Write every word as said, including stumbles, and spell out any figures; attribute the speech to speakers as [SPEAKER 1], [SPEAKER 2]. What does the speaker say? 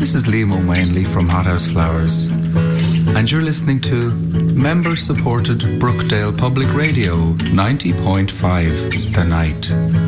[SPEAKER 1] This is Liam O'Mainley from Hothouse Flowers, and you're listening to member-supported Brookdale Public Radio ninety point five The Night.